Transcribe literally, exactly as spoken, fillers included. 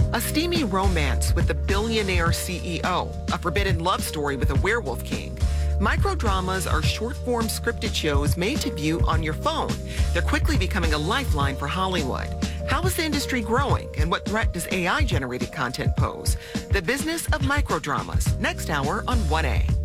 A steamy romance with the billionaire C E O, a forbidden love story with a werewolf king. Microdramas are short-form scripted shows made to view on your phone. They're quickly becoming a lifeline for Hollywood. How is the industry growing, and what threat does A I-generated content pose? The business of microdramas, next hour on one A.